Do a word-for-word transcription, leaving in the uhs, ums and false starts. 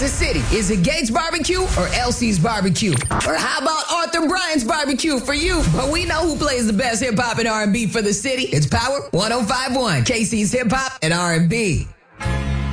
the city? Is it Gates Barbecue or L C's Barbecue? Or how about Arthur Bryant's Barbecue for you? But we know who plays the best hip hop and R and B for the city. It's Power one oh five point one, K C's Hip Hop and R and B.